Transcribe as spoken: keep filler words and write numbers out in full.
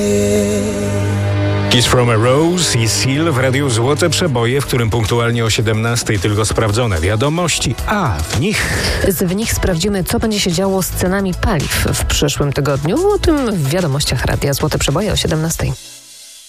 Kiss from a Rose i Seal w Radiu Złote Przeboje, w którym punktualnie o siedemnastej tylko sprawdzone wiadomości, a w nich... W nich sprawdzimy, co będzie się działo z cenami paliw w przyszłym tygodniu. O tym w wiadomościach Radia Złote Przeboje o siedemnastej.